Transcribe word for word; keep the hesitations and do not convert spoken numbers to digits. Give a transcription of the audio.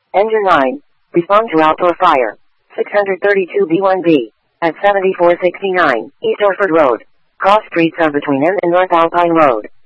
Engine nine. Respond to outdoor fire. six thirty-two B one B. At seventy-four sixty-nine East Orford Road. Cross streets are between N and North Alpine Road.